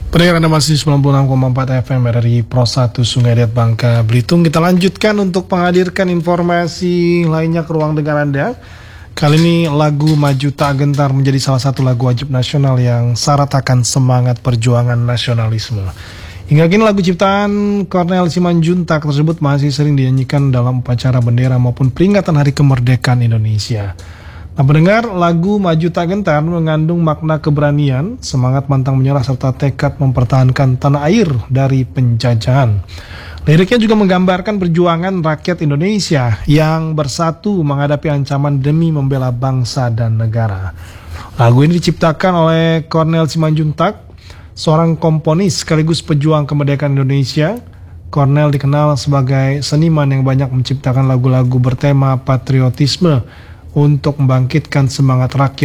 Pendengar Anda masih 96,4 FM dari Pro 1 Sungai Liat Bangka Belitung. Kita lanjutkan untuk menghadirkan informasi lainnya ke ruang dengar Anda. Kali ini lagu Maju Tak Gentar menjadi salah satu lagu wajib nasional yang syarat akan semangat perjuangan nasionalisme. Hingga kini lagu ciptaan Cornel Simanjuntak tersebut masih sering dinyanyikan dalam upacara bendera maupun peringatan Hari Kemerdekaan Indonesia. Nah, pendengar, lagu Maju Tak Gentar mengandung makna keberanian, semangat pantang menyerah serta tekad mempertahankan tanah air dari penjajahan. Liriknya juga menggambarkan perjuangan rakyat Indonesia yang bersatu menghadapi ancaman demi membela bangsa dan negara. Lagu ini diciptakan oleh Cornel Simanjuntak, seorang komponis sekaligus pejuang kemerdekaan Indonesia. Cornel dikenal sebagai seniman yang banyak menciptakan lagu-lagu bertema patriotisme untuk membangkitkan semangat rakyat